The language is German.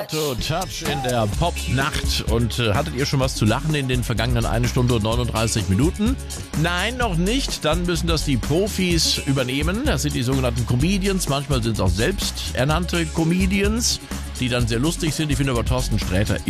To Touch in der Pop-Nacht. Und hattet ihr schon was zu lachen in den vergangenen 1 Stunde und 39 Minuten? Nein, noch nicht. Dann müssen das die Profis übernehmen. Das sind die sogenannten Comedians. Manchmal sind es auch selbsternannte Comedians, die dann sehr lustig sind. Ich finde aber Thorsten Sträter